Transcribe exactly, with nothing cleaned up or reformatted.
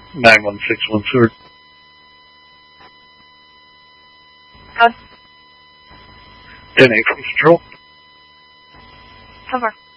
nine one six one Seward. Code. ten eight from Control. Cover.